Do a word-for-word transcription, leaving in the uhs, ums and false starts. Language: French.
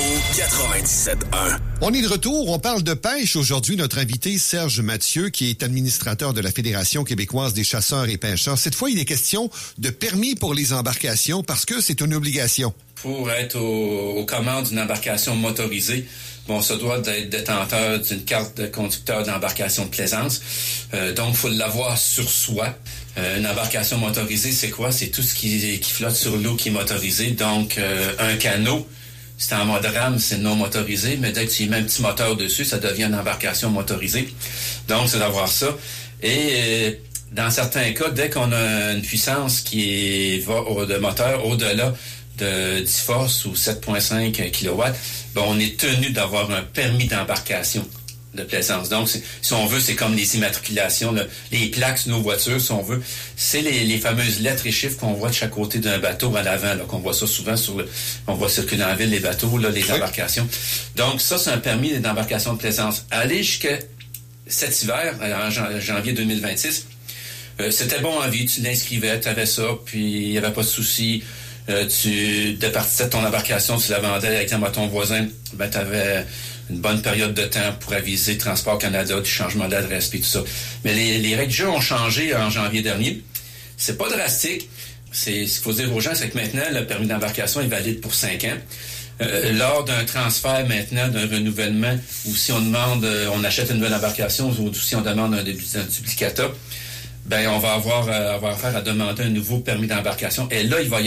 quatre-vingt-dix-sept un. On est de retour, on parle de pêche. Aujourd'hui, notre invité Serge Mathieu, qui est administrateur de la Fédération québécoise des chasseurs et pêcheurs. Cette fois, il est question de permis pour les embarcations parce que c'est une obligation. Pour être au, aux commandes d'une embarcation motorisée, bon, ça doit être détenteur d'une carte de conducteur d'embarcation de plaisance. Euh, donc, il faut l'avoir sur soi. Euh, une embarcation motorisée, c'est quoi? C'est tout ce qui, qui flotte sur l'eau qui est motorisé. Donc, euh, un canot, c'est en mode rame, c'est non motorisé, mais dès que tu y mets un petit moteur dessus, ça devient une embarcation motorisée. Donc, c'est d'avoir ça. Et euh, dans certains cas, dès qu'on a une puissance qui va au, de moteur au-delà de dix forces ou sept virgule cinq kilowatts, ben, on est tenu d'avoir un permis d'embarcation de plaisance. Donc, si on veut, c'est comme les immatriculations, là, les plaques sur nos voitures, si on veut. C'est les, les fameuses lettres et chiffres qu'on voit de chaque côté d'un bateau à l'avant, là, qu'on voit ça souvent sur le... On voit circuler dans la ville, les bateaux, là, les oui. embarcations. Donc, ça, c'est un permis d'embarcation de plaisance. Aller jusqu'à cet hiver, en janvier deux mille vingt-six, euh, c'était bon en vie, tu l'inscrivais, tu avais ça, puis il n'y avait pas de souci. Euh, tu départissais de ton embarcation, tu la vendais, exemple, à ton voisin, ben, tu avais une bonne période de temps pour aviser Transport Canada du changement d'adresse et tout ça. Mais les, les règles du jeu ont changé en janvier dernier. C'est pas drastique. C'est, ce qu'il faut dire aux gens, c'est que maintenant, le permis d'embarcation est valide pour cinq ans. Euh, lors d'un transfert maintenant, d'un renouvellement, ou si on demande, euh, on achète une nouvelle embarcation, ou si on demande un, un duplicata, ben on va avoir, euh, avoir affaire à demander un nouveau permis d'embarcation. Et là, il va y